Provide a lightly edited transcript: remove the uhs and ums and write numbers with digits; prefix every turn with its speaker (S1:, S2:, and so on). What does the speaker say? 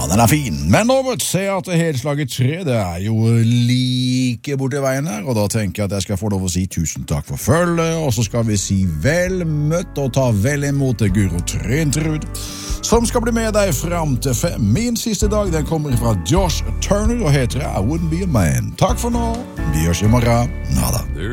S1: den fin. Men nå må jeg se at det helt slaget 3, det jo like borte veien her, og da tenker jeg at jeg skal få lov å si tusen takk for følget, og så skal vi si vel møtt og ta vel imot Guro Trentrud, som skal bli med deg frem til 5. Min siste dag, den kommer fra Josh Turner og heter I Wouldn't Be a Man. Takk for nå, vi høres i morgen. Nada.